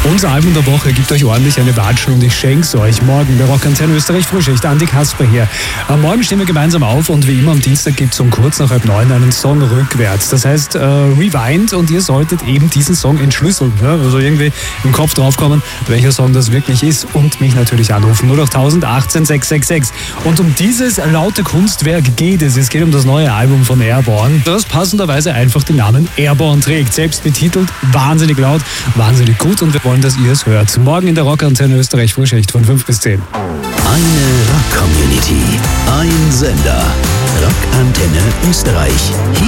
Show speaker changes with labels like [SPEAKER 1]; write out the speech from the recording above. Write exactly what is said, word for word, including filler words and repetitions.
[SPEAKER 1] Unser Album der Woche gibt euch ordentlich eine Watschen und ich schenk's euch. Morgen bei Rockantenne Österreich Frühschicht. Andi Kasper hier. Am Morgen stehen wir gemeinsam auf und wie immer am Dienstag gibt's um kurz nach halb neun einen Song rückwärts. Das heißt äh, Rewind und ihr solltet eben diesen Song entschlüsseln. Ja? Also irgendwie im Kopf draufkommen, welcher Song das wirklich ist und mich natürlich anrufen. null acht null null achtzehn sechs sechs sechs. Und um dieses laute Kunstwerk geht es. Es geht um das neue Album von Airborne, das passenderweise einfach den Namen Airborne trägt. Selbst betitelt, wahnsinnig laut, wahnsinnig gut und wir wollen, dass ihr es hört. Morgen in der Rockantenne Österreich Frühschicht von fünf bis zehn.
[SPEAKER 2] Eine Rock-Community, ein Sender. Rockantenne Österreich. Hier